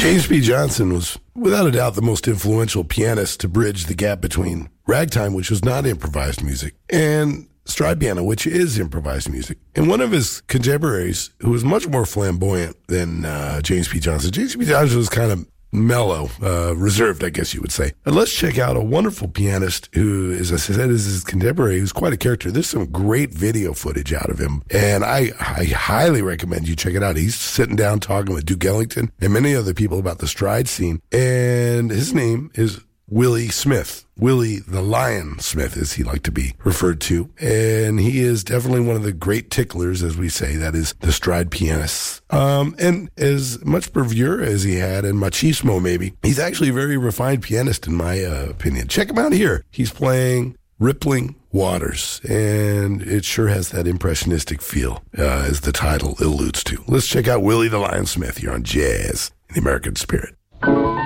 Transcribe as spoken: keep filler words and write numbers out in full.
James P. Johnson was, without a doubt, the most influential pianist to bridge the gap between ragtime, which was not improvised music, and stride piano, which is improvised music. And one of his contemporaries, who was much more flamboyant than uh, James P. Johnson, James P. Johnson was kind of mellow, uh, reserved, I guess you would say. And let's check out a wonderful pianist who, as I said, is his contemporary, who's quite a character. There's some great video footage out of him, and I, I highly recommend you check it out. He's sitting down talking with Duke Ellington and many other people about the stride scene, and his name is Willie Smith. Willie the Lion Smith, as he liked to be referred to. And he is definitely one of the great ticklers, as we say, that is the stride pianists. Um, and as much bravura as he had, and machismo maybe, he's actually a very refined pianist in my uh, opinion. Check him out here. He's playing Rippling Waters, and it sure has that impressionistic feel, uh, as the title alludes to. Let's check out Willie the Lion Smith here on Jazz in the American Spirit.